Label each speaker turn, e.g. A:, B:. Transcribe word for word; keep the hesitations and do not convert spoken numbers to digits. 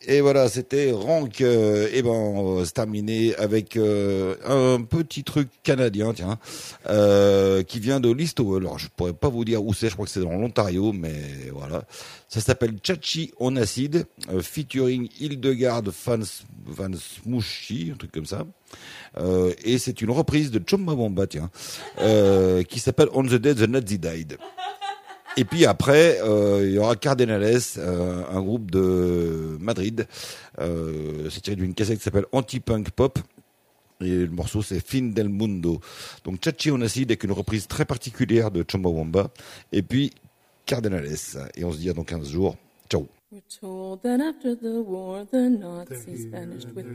A: Et voilà, c'était Rank. Euh, et ben, on va se terminer avec euh, un petit truc canadien, tiens, euh, qui vient de Listowel. Alors, je pourrais pas vous dire où c'est. Je crois que c'est dans l'Ontario, mais voilà. Ça s'appelle Chachi on Acid, euh, featuring Hildegard Van, Van Smooshy, un truc comme ça. Euh, et c'est une reprise de Chumbawamba, tiens, euh, qui s'appelle On the Day the Nazi Died. Et puis après, euh, il y aura Cardenales, euh, un groupe de Madrid. Euh, c'est tiré d'une cassette qui s'appelle Anti-Punk Pop. Et le morceau, c'est Fin del Mundo. Donc Chachi on Acid avec une reprise très particulière de Chumbawamba. Et puis Cardenales. Et on se dit à dans quinze jours. Ciao.
B: We're told that after the war, the Nazis vanished with